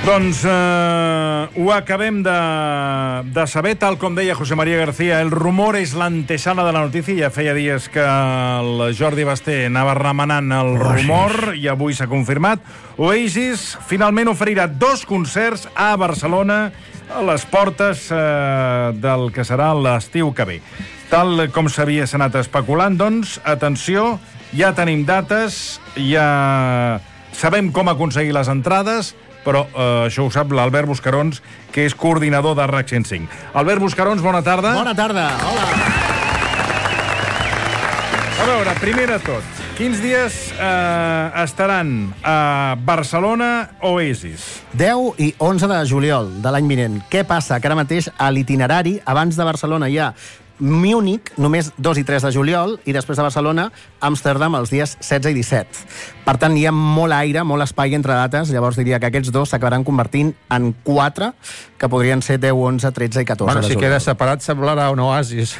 Doncs ho acabem de saber, tal com deia José María García. El rumor és l'antesala de la notícia. Ja feia dies que el Jordi Basté anava remenant el rumor i avui s'ha confirmat. Oasis finalment oferirà 2 concerts a Barcelona a les portes del que serà l'estiu que ve. Tal com s'ha anat especulant, doncs, atenció, ja tenim dates, ja sabem com aconseguir les entrades, però això ho sap l'Albert Buscarons, que és coordinador de RAC 105. Albert Buscarons, bona tarda. Bona tarda, hola. A veure, primer de tot, quins dies estaran a Barcelona Oasis? 10 i 11 de juliol de l'any vinent. Què passa? Que ara mateix a l'itinerari, abans de Barcelona hi ha Múnich, només 2 i 3 de juliol, i després de Barcelona, Amsterdam, els dies 16 i 17. Per tant, hi ha molt aire, molt espai entre dates, llavors diria que aquests dos s'acabaran convertint en 4, que podrien ser 10, 11, 13 i 14 bueno, de juliol. Si queda separat, semblarà un oasis.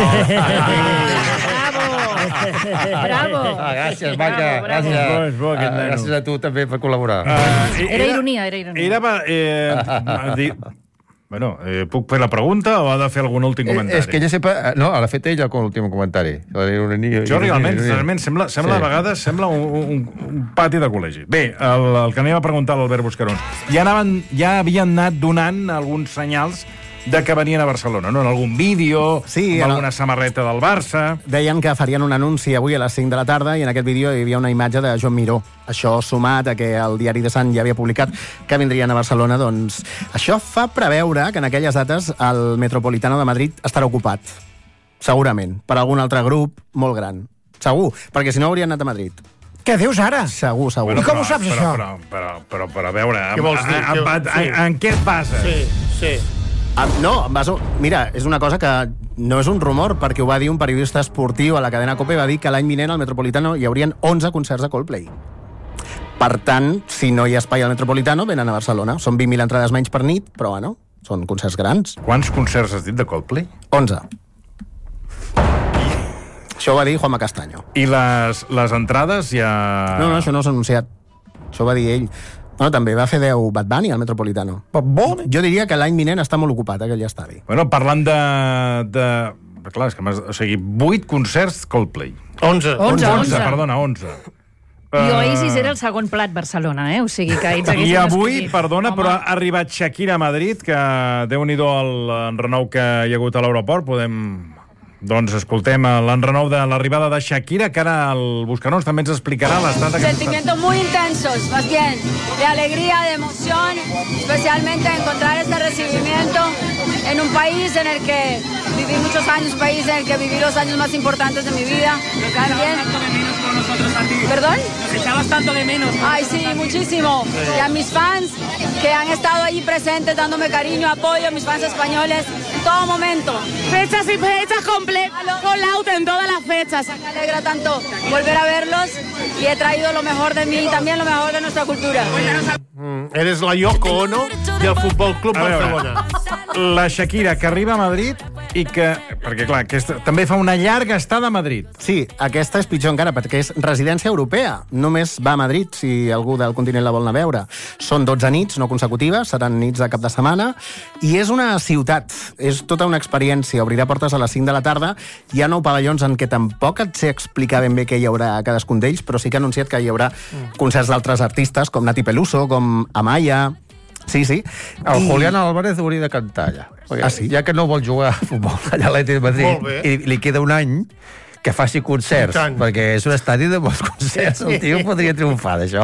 Bravo! Gràcies, maca. Gràcies a tu també per col·laborar. Era ironia, era ironia. Bueno, puc fer la pregunta o ha de fer algun últim comentari? És que ella sempre... No, l'ha fet ella com l'últim comentari. Jo realment sembla a vegades un pati de col·legi. Bé, el que anem a preguntar a l'Albert Buscarons. Ja havien anat donant alguns senyals de que venien a Barcelona, no? En algun vídeo, amb alguna samarreta del Barça... Deien que farien un anunci avui a les 5 de la tarda i en aquest vídeo hi havia una imatge de Joan Miró. Això sumat a que el diari de Sant ja havia publicat que vindrien a Barcelona, doncs això fa preveure que en aquelles dates el Metropolitano de Madrid estarà ocupat. Segurament. Per algun altre grup molt gran. Segur, perquè si no haurien anat a Madrid. Què dius ara? Segur. I com ho saps, això? Però a veure, en què et bases? Sí. No, em baso... Mira, és una cosa que no és un rumor, perquè ho va dir un periodista esportiu a la cadena COPE, va dir que l'any vinent al Metropolitano hi haurien 11 concerts de Coldplay. Per tant, si no hi ha espai al Metropolitano, venen a Barcelona. Són 20.000 entrades menys per nit, però bueno, són concerts grans. Quants concerts has dit de Coldplay? 11. Això ho va dir Juanma Castaño. I les entrades ja... No, això no s'ha anunciat. Això ho va dir ell. Bueno, també va fer 10 Bad Bunny al Metropolitano. Jo diria que l'any vinent està molt ocupat, aquell estadi. Bueno, parlant de... Clar, és que o sigui, 8 concerts Coldplay. 11. Perdona, 11. I Oasis era el segon plat Barcelona, o sigui que ells haguessin I avui, escollit. perdona, però ha arribat Shakira a Madrid, que Déu-n'hi-do l'enrenou que hi ha hagut a l'aeroport. Doncs escoltem l'enrenou de l'arribada de Shakira, que ara el Buscarons també ens explicarà l'estat... Sentimientos muy intensos, más bien, de alegría, de emoción, especialmente encontrar este recibimiento en un país en el que viví muchos años, un país en el que viví los años más importantes de mi vida. También... ¿Perdón? Nos echabas tanto de menos. Ay, sí, muchísimo. Y a mis fans que han estado allí presentes, dándome cariño, apoyo, a mis fans españoles, en todo momento. Fechas y fechas completas, con lauta en todas las fechas. Me alegra tanto volver a verlos y he traído lo mejor de mí y también lo mejor de nuestra cultura. Eres la Yoko Ono del Futbol Club Barcelona. La Shakira, que arriba a Madrid i que... Perquè, clar, també fa una llarga estada a Madrid. Sí, aquesta és pitjor encara, perquè és residència europea. Només va a Madrid si algú del continent la vol anar a veure. Són 12 nits, no consecutives, seran nits de cap de setmana, i és una ciutat, és tota una experiència. Obrirà portes a les 5 de la tarda. Hi ha 9 pavellons en què tampoc et sé explicar ben bé què hi haurà a cadascun d'ells, però sí que ha anunciat que hi haurà concerts d'altres artistes, com Nati Peluso, com Amaya... Sí. El Julián Álvarez hauria de cantar allà. Sí? Ja que no vol jugar a futbol allà a l'Atlètic de Madrid i li queda un any que faci concerts, perquè és un estadi de molts concerts. El tio podria triomfar d'això.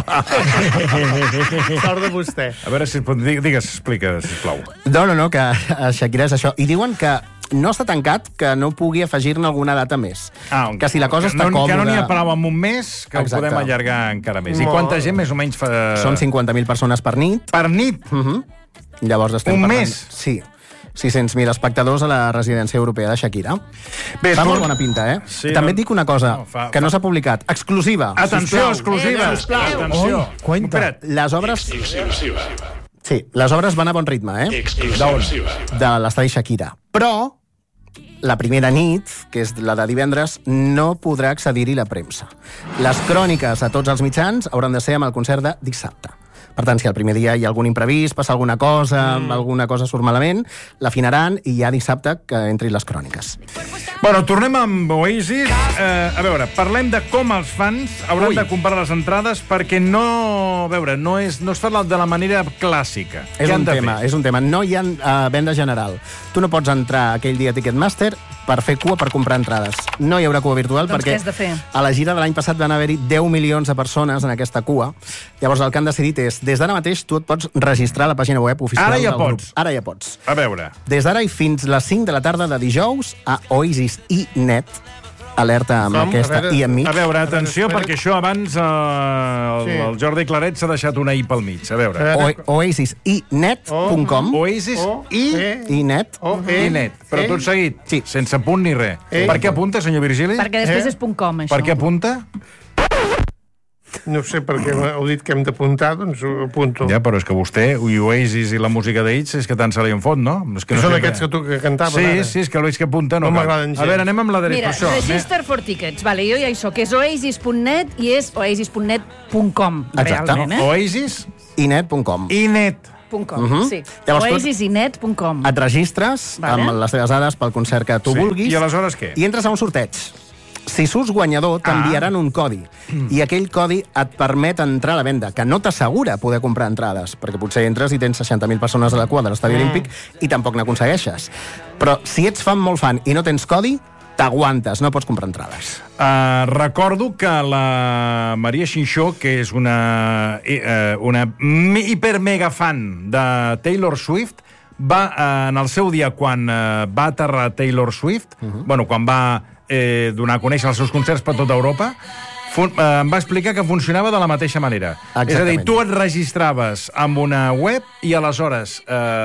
Sort de vostè. A veure si explica, sisplau. No, que a Shakira és això. I diuen que no està tancat, que no pugui afegir-ne alguna data més. Que si la cosa està còmoda... Que no n'hi ha prou amb un mes, que ho podem allargar encara més. I quanta gent més o menys fa... Són 50.000 persones per nit. Per nit? Llavors estem parlant... Un mes? Sí. 600.000 espectadors a la residència europea de Shakira. Fa molt bona pinta, eh? Sí, també et dic una cosa, que no s'ha publicat. Exclusiva. Atenció, exclusiva. Atenció. Cuenta. Les obres... Sí, les obres van a bon ritme, eh? De l'estadi Shakira. Però la primera nit, que és la de divendres, no podrà accedir-hi la premsa. Les cròniques a tots els mitjans hauran de ser amb el concert de dissabte. Per tant, si el primer dia hi ha algun imprevist, passa alguna cosa surt malament, l'afinaran i ja dissabte que entrin les cròniques. Bueno, tornem amb Oasis. A veure, parlem de com els fans hauran de comprar les entrades perquè no es fa de la manera clàssica. És un tema. No hi ha venda general. Tu no pots entrar aquell dia a Ticketmaster per fer cua per comprar entrades. No hi haurà cua virtual doncs perquè què has de fer? A la gira de l'any passat van haver-hi 10 milions de persones en aquesta cua. Llavors el que han decidit és, des d'ara mateix tu et pots registrar a la pàgina web oficial del grup. Ara ja pots. A veure. Des d'ara i fins les 5 de la tarda de dijous a Oasis i Net. Alerta amb aquesta i enmig. A veure, atenció, perquè això abans el Jordi Claret s'ha deixat una I pel mig. A veure. oasisinet.com Oasis i net. Però tot seguit, sense punt ni res. Per què apunta, senyor Virgili? Perquè després és .com, això. Per què apunta? No sé per què heu dit que hem d'apuntar, doncs ho apunto. Ja, però és que vostè, i Oasis i la música d'ells, és que tant se li en fot, no? Són aquests que tu cantaves ara. Sí, és que el veig que apunta. No m'agraden gens. A veure, anem amb la dreta. Mira, register for tickets. Vale, jo ja hi soc. És oasis.net i és oasis.net.com. Exacte. Oasis i net.com. i net. Sí. Oasisinet.com. Et registres amb les teves dades pel concert que tu vulguis. I aleshores què? I entres a un sorteig. Si surts guanyador, t'enviaran un codi. I aquell codi et permet entrar a la venda, que no t'assegura poder comprar entrades, perquè potser entres i tens 60.000 persones a la cua de l'Estadi Olímpic i tampoc n'aconsegueixes. Però si ets fan molt fan i no tens codi, t'aguantes, no pots comprar entrades. Recordo que la Maria Xinxó, que és una hiper-mega fan de Taylor Swift, va, en el seu dia, quan va aterrar Taylor Swift, quan va donar a conèixer els seus concerts per tota Europa, em va explicar que funcionava de la mateixa manera. Exactament. És a dir, tu et registraves amb una web i aleshores,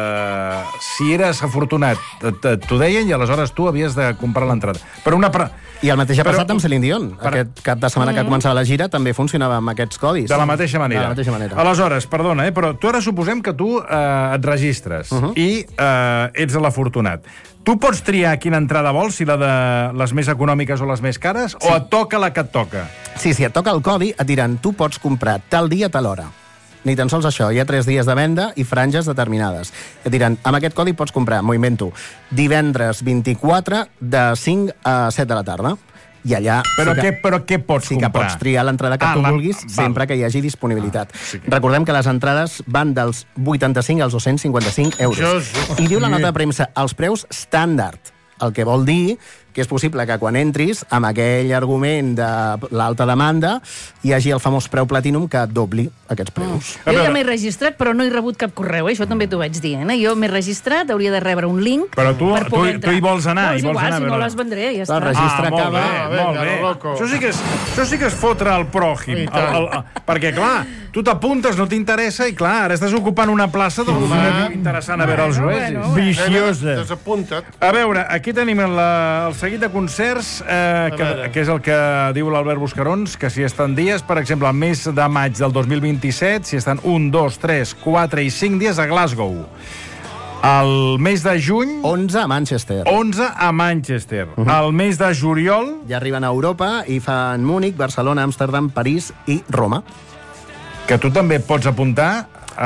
si eres afortunat, t'ho deien i aleshores tu havies de comprar l'entrada. I el mateix ha passat amb Celine Dion. Aquest cap de setmana que començava la gira també funcionava amb aquests codis. De la mateixa manera. Aleshores, perdona, però tu ara suposem que tu et registres i ets l'afortunat. Tu pots triar quina entrada vols, si la de les més econòmiques o les més cares, o et toca la que et toca? Sí, si et toca el codi, et diran, tu pots comprar tal dia, tal hora. Ni tan sols això, hi ha 3 dies de venda i franges determinades. Et diran, amb aquest codi pots comprar, m'ho invento, divendres 24 de 5 a 7 de la tarda. I allà Però què pots comprar? Sí que pots triar l'entrada que tu vulguis, sempre que hi hagi disponibilitat. Recordem que les entrades van dels 85 als 255 euros. I diu la nota de premsa, els preus estàndard, el que vol dir que és possible que quan entris, amb aquell argument de l'alta demanda, hi hagi el famós preu Platinum que dobli aquests preus. Jo ja m'he registrat, però no he rebut cap correu, això també t'ho vaig dir. Jo m'he registrat, hauria de rebre un link per poder entrar. Però tu hi vols anar? No, és igual, si no les vendré, ja està. El registre acaba... Molt bé. Això sí que és fotre el pròxim. Perquè, clar, tu t'apuntes, no t'interessa, i clar, ara estàs ocupant una plaça d'algú interessant a veure els Oasis. Viciosa. Desapunta't. A veure, aquí tenim el seguit de concerts, que és el que diu l'Albert Buscarons, que si estan dies, per exemple, el mes de maig del 2027, si estan 1, 2, 3, 4 i 5 dies a Glasgow. El mes de juny... 11 a Manchester. 11 a Manchester. El mes de juliol... Ja arriben a Europa i fan Múnich, Barcelona, Amsterdam, París i Roma. Que tu també pots apuntar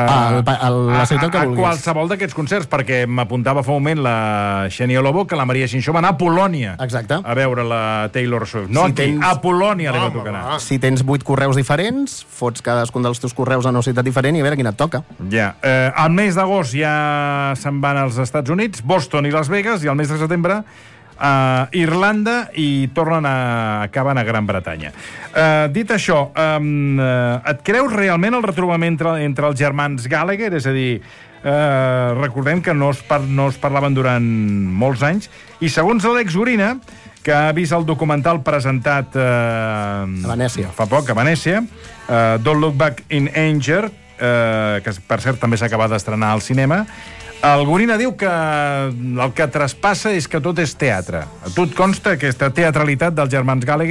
la ciutat que vulguis. A qualsevol d'aquests concerts, perquè m'apuntava fa un moment la Xenia Lobo que la Maria Xinxó va anar a Polònia. Exacte. A veure la Taylor Swift. No aquí, a Polònia li va tocar anar. Si tens 8 correus diferents, fots cadascun dels teus correus a una ciutat diferent i a veure quina et toca. Ja. Al mes d'agost ja se'n van als Estats Units, Boston i Las Vegas, i al mes de setembre Irlanda, i acaben a Gran Bretanya. Dit això, et creus realment el retrobament entre els germans Gallagher? És a dir, recordem que no es parlaven durant molts anys, i segons l'Àlex Gorina, que ha vist el documental presentat a Venècia fa poc, a Venècia, Don't Look Back in Anger, que per cert també s'ha acabat d'estrenar al cinema, el Gorina diu que el que traspassa és que tot és teatre. A tu et consta aquesta teatralitat dels germans Gallagher?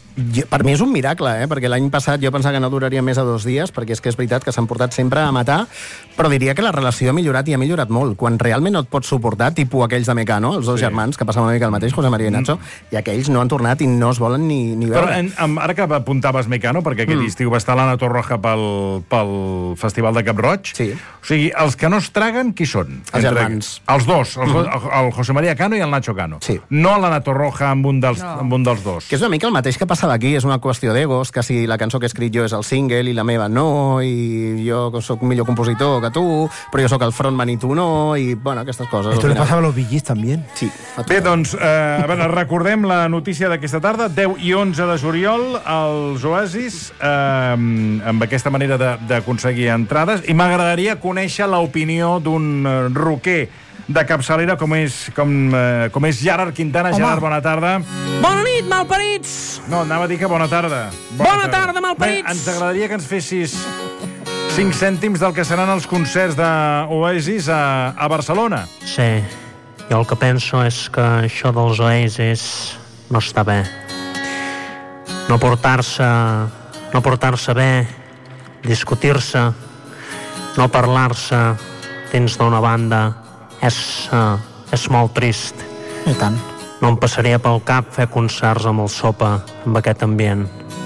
Per mi és un miracle, perquè l'any passat jo pensava que no duraria més de 2 dies, perquè és que és veritat que s'han portat sempre a matar, però diria que la relació ha millorat i ha millorat molt. Quan realment no et pots suportar, tipus aquells de Mecano, els 2 germans, que passaven una mica el mateix, José María i Nacho, i aquells no han tornat i no es volen ni veure. Però ara que apuntaves Mecano, perquè aquest estiu va estar l'Anna Torroja pel Festival de Cap-roig, o sigui, els que no es traguen, qui són? Els germans. Els dos, el José María Cano i el Nacho Cano. No l'Anna Torroja amb un dels dos. Que és una mica el mateix que passava aquí, és una qüestió d'egos, que si la cançó que he escrit jo és el single i la meva no, i jo sóc millor compositor que tu, però jo sóc el frontman i tu no, i, bueno, aquestes coses. Esto le pasaba a los Bee Gees también. Sí. Bé, doncs, a veure, recordem la notícia d'aquesta tarda, 10 i 11 de juliol, els Oasis, amb aquesta manera d'aconseguir entrades, i m'agradaria conèixer l'opinió d'un rocker de capçalera com és Gerard Quintana. Gerard, bona tarda. Bona nit, malparits! No, anava a dir que bona tarda. Bona tarda, malparits! Bé, ens agradaria que ens fessis 5 cèntims del que seran els concerts d'Oasis a Barcelona. Sí, jo el que penso és que això dels Oasis no està bé. No portar-se bé, discutir-se, no parlar-se dins d'una banda és molt trist. I tant. No em passaria pel cap fer concerts amb el Sopa, amb aquest ambient.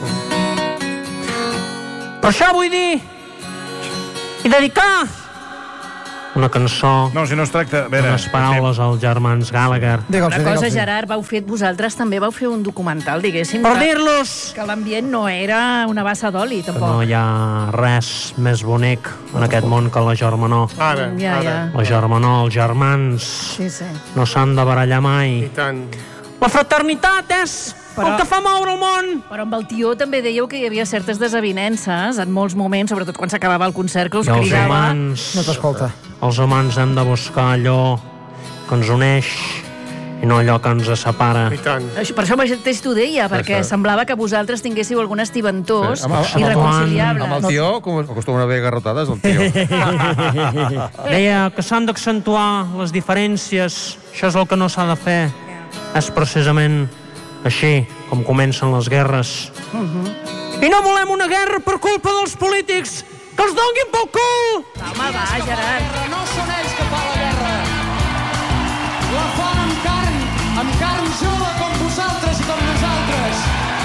Per això vull dir i dedicar una cançó, no, si no es tracta, unes paraules als germans Gallagher. Una cosa, Gerard, vosaltres també vau fer un documental, diguéssim, per dir-los que l'ambient no era una bassa d'oli, tampoc. No hi ha res més bonic en aquest món que la germanor. Ara. La germanor, els germans no s'han de barallar mai. I tant. La fraternitat és el que fa moure el món. Però amb el Tió també dèieu que hi havia certes desavinences en molts moments, sobretot quan s'acabava el concert, que us cridava. No t'escolta. Els humans hem de buscar allò que ens uneix i no allò que ens separa. I tant. Per això mateix t'ho deia, perquè semblava que vosaltres tinguéssiu algun estibantós irreconciliable. Amb el Tió, com acostumen a haver garrotades, el Tió. Deia que s'han d'accentuar les diferències. Això és el que no s'ha de fer. És precisament així com comencen les guerres. I no volem una guerra per culpa dels polítics. Que els donguin pel cul! Home, va, Gerard. No són ells que fan la guerra. La fan amb carn jove com vosaltres i com nosaltres.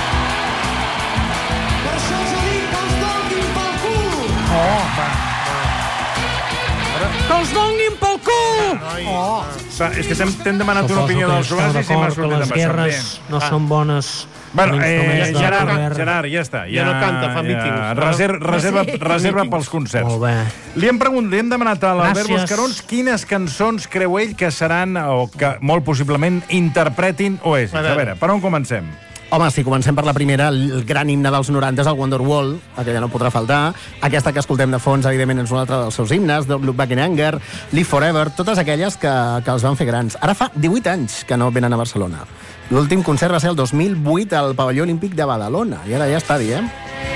Per això us dic que els donguin pel cul. Que els donguin pel cul! És que t'hem demanat una opinió dels Oasis i m'ha sortit amb això. Les guerres no són bones. Bueno, Gerard, ja està. Ja no canta, fa mítings. Reserva pels concerts. Molt bé. Li hem demanat a l'Albert Buscarons quines cançons creu ell que seran o que molt possiblement interpretin Oasis. A veure, per on comencem? Home, si comencem per la primera, el gran himne dels 90 és el Wonderwall, aquella no podrà faltar. Aquesta que escoltem de fons, evidentment, és una altra dels seus himnes, Don't Look Back in Anger, Live Forever, totes aquelles que els van fer grans. Ara fa 18 anys que no venen a Barcelona. L'últim concert va ser el 2008 al Pavelló Olímpic de Badalona, i ara ja està, diem.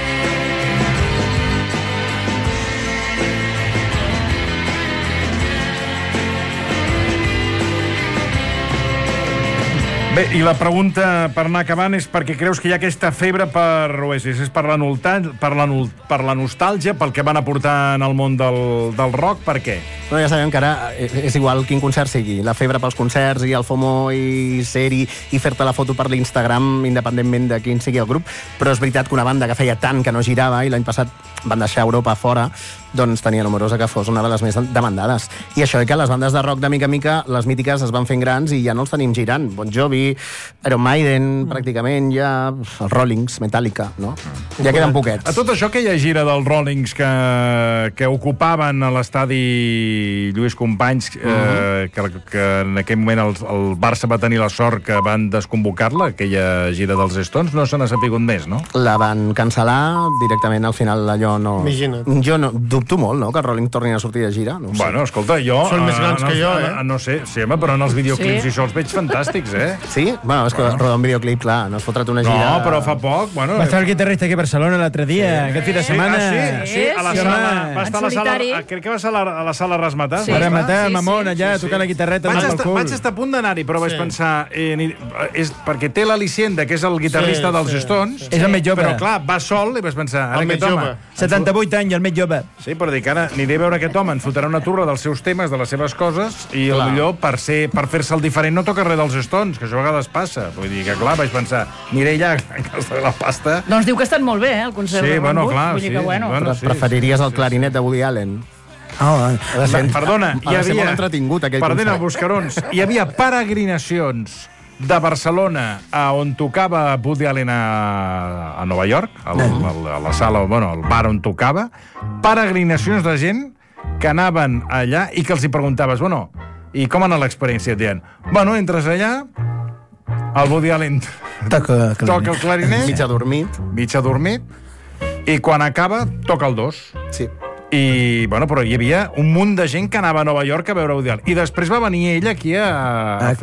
Bé, i la pregunta per anar acabant és perquè creus que hi ha aquesta febre per Oasis? És per la nostàlgia, pel que van aportar en el món del rock? Per què? No, ja sabem que ara és igual quin concert sigui. La febre pels concerts i el FOMO i ser-hi i fer-te la foto per l'Instagram, independentment de quin sigui el grup. Però és veritat que una banda que feia tant que no girava i l'any passat van deixar Europa fora, doncs tenia numerosa que fos una de les més demandades. I això que les bandes de rock de mica en mica, les mítiques es van fent grans i ja no els tenim girant. Bon Jovi, Iron Maiden, pràcticament ja els Rollings, Metallica, no? Ja queden poquets. A tot això que hi ha gira dels Rollings que ocupaven a l'estadi Lluís Companys, que en aquell moment el Barça va tenir la sort que van desconvocar-la, aquella gira dels Stones, no se n'ha sapigut més, no? La van cancel·lar directament al final, allò no... Imagina't. Jo no, dubto molt, no?, que els Rolling tornin a sortir de gira. No bueno, escolta, jo... Són més grans que jo, No sé, sí, home, però en els videoclips i això els veig fantàstics, Sí? Bueno, és que rodar un videoclip, clar, no has fotrat una gira... No, però fa poc, bueno... Va estar el guitarrista aquí a Barcelona l'altre dia, aquest fi de setmana. Sí, a la sala... Va estar a la sala... Crec que va ser a la sala resmatar. Sí. Para matar, mamón, allà, tocar la guitarreta, Vaig pel cul. estar a punt d'anar-hi, però vaig pensar... perquè té l'al·licient que és el guitarrista dels Stones, És el més jove. però clar, va sol i vaig pensar... Ara aquest home... 78 anys, el més jove. Sí, però dic, ara aniré a veure aquest home, ens fotrà una turra dels seus temes, de les seves coses, i potser per fer-se el diferent no toca res dels Stones, que això a vegades passa. Vull dir que, clar, vaig pensar, aniré allà a casa de la pasta... Doncs diu que estan molt bé, el concert de Ron Wood. clar, Vull dir que, bueno. Preferiries el clarinet de Woody Allen? Perdona, hi havia... molt entretingut, aquell Perdona, concert. Buscarons. Hi havia peregrinacions de Barcelona on tocava Woody Allen a Nova York, a la sala, al bar on tocava, peregrinacions de gent que anaven allà i que els hi preguntaves, i com anava l'experiència? Et deien, entres allà, el Woody Allen toca el clarinet, mig adormit, i quan acaba, toca el 2. Sí. Però hi havia un munt de gent que anava a Nova York a veure Woody Allen. I després va venir ell aquí a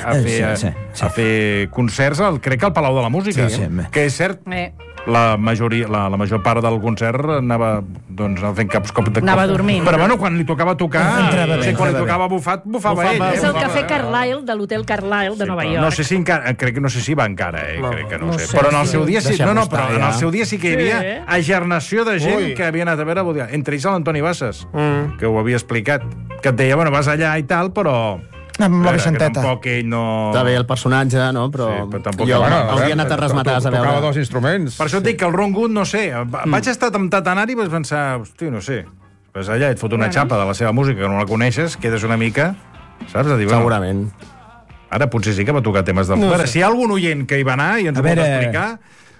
fer concerts, crec que al Palau de la Música. Que és cert, la major part del concert anava fent caps cop de cop. Anava dormint. Però quan li tocava tocar, quan li tocava bufava ell. És el Cafè Carlyle, de l'Hotel Carlyle de Nova York. No sé si va encara, crec que no ho sé. Però en el seu dia sí, però en el seu dia sí que hi havia agernació de gent que havia anat a veure Woody Allen. Entre ells l'Antoni Bassas, que ho havia explicat, que et deia, vas allà i tal, però... Amb la Vicenteta. Tampoc ell no... Està bé el personatge, no? Però jo hauria anat a resmatar a veure... Tocava dos instruments. Per això et dic que el Ron Wood, no sé, vaig estar temptat a anar-hi i vaig pensar, hosti, no sé, allà et fot una xapa de la seva música que no la coneixes, quedes una mica, saps? Segurament. Ara potser sí que va tocar temes del... Si hi ha algun oient que hi va anar i ens ho pot explicar...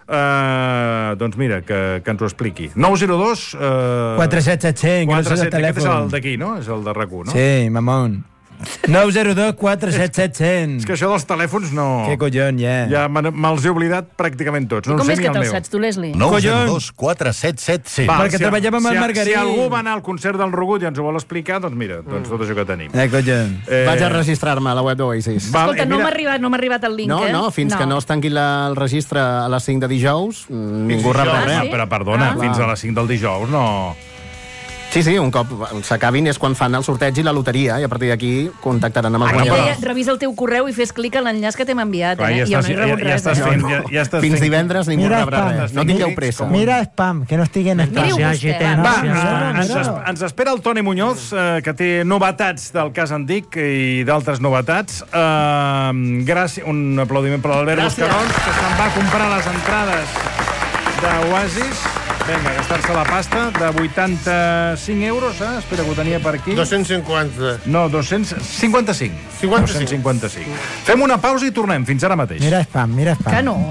doncs mira, que ens ho expliqui. 902... 47700, que no sé el telèfon. Aquest és el d'aquí, no? És el de RAC1, no? Sí, mamón. 902 47700. És que això dels telèfons no... Què collon, ja me'ls he oblidat pràcticament tots. Com és que te'ls saps tu, Leslie? 902 47700. Perquè treballàvem amb el Margarí. Si algú va anar al concert del Ron Wood i ens ho vol explicar, doncs mira, tot això que tenim. Collon. Vaig a registrar-me a la web d'Oasis. Escolta, no m'ha arribat el link, No, fins que no es tanqui el registre a les 5 de dijous, ningú rebrà res. Però perdona, fins a les 5 del dijous no... Sí, un cop s'acabin és quan fan el sorteig i la loteria, i a partir d'aquí contactaran amb el guanyador. Revisa el teu correu i fes clic a l'enllaç que t'hem enviat. Jo no he rebut res. Fins divendres ningú rebrà res. No tingueu pressa. Mira spam, que no estigui en spam. Ens espera el Toni Muñoz, que té novetats del cas Andic i d'altres novetats. Un aplaudiment per l'Albert Buscarons, que se'n va comprar les entrades d'Oasis. Vinga, gastar-se la pasta de 85 euros, espera que ho tenia per aquí. 250. No, 255. 255. Fem una pausa i tornem, fins ara mateix. Mira spam. Que no.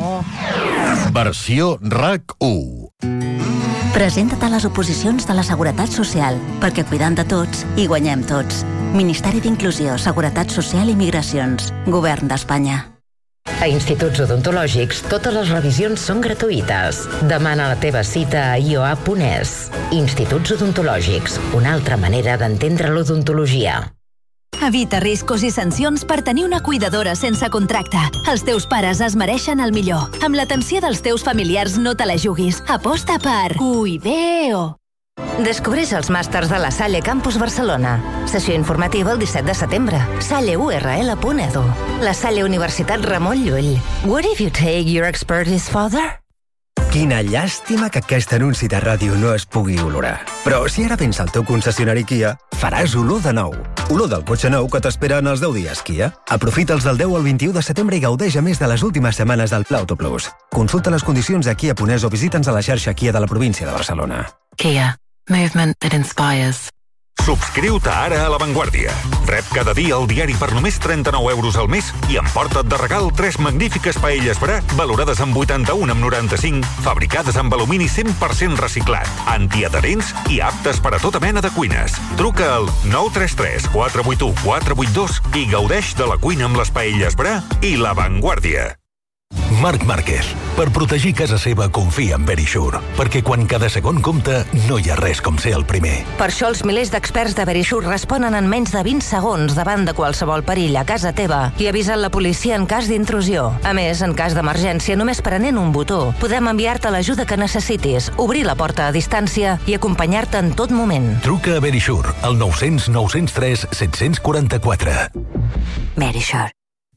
Versió RAC1. Presenta't a les oposicions de la Seguretat Social, perquè cuidant de tots, hi guanyem tots. Ministeri d'Inclusió, Seguretat Social i Migracions. Govern d'Espanya. A Instituts Odontològics, totes les revisions són gratuïtes. Demana la teva cita a ioa.es. Instituts Odontològics, una altra manera d'entendre l'odontologia. Evita riscos i sancions per tenir una cuidadora sense contracte. Els teus pares es mereixen el millor. Amb l'atenció dels teus familiars no te la juguis. Aposta per Cuideo. Descobreix els màsters de la Salle Campus Barcelona. Sessió informativa el 17 de setembre. salleurl.edu. La Salle Universitat Ramon Llull. What if you take your expertise further? Quina llàstima que aquest anunci de ràdio no es pugui olorar. Però si ara vens al teu concessionari Kia, faràs olor de nou. Olor del cotxe nou que t'espera en els 10 dies Kia. Aprofita'ls del 10 al 21 de setembre i gaudeix a més de les últimes setmanes del Pla Auto Plus. Consulta les condicions a Kia.es o visita'ns a la xarxa Kia de la província de Barcelona. Kia. Movement that inspires. Subscriu-te ara a La Vanguardia. Rep cada dia el diari per només 39 euros al mes i emporta't de regal 3 magnífiques paelles Bra valorades amb 81,95, fabricades amb alumini 100% reciclat, antiadherents i aptes per a tota mena de cuines. Truca al 933 481 482 i gaudeix de la cuina amb les paelles Bra i La Vanguardia. Marc Márquez. Per protegir casa seva, confia en Verisure, perquè quan cada segon compta, no hi ha res com ser el primer. Per això els milers d'experts de Verisure responen en menys de 20 segons davant de qualsevol perill a casa teva i avisen la policia en cas d'intrusió. A més, en cas d'emergència, només prenent un botó, podem enviar-te l'ajuda que necessitis, obrir la porta a distància i acompanyar-te en tot moment. Truca a Verisure, al 900 903 744. Verisure.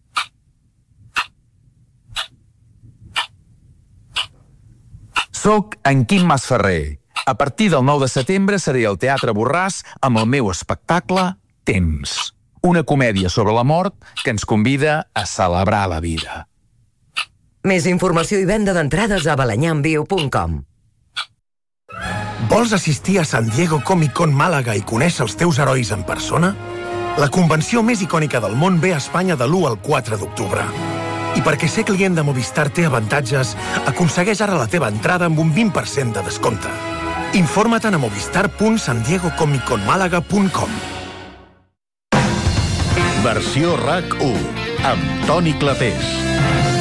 Soc en Quim Masferrer. A partir del 9 de setembre seré al Teatre Borràs amb el meu espectacle Temps. Una comèdia sobre la mort que ens convida a celebrar la vida. Més informació i venda d'entrades a balanyamviu.com. Vols assistir a San Diego Comic Con Màlaga i conèixer els teus herois en persona? La convenció més icònica del món ve a Espanya de l'1 al 4 d'octubre. I perquè ser client de Movistar té avantatges, aconsegueix ara la teva entrada amb un 20% de descompte. Informa-te'n a movistar.sandiegocomiconmalaga.com. Versió RAC 1, amb Toni Clapés.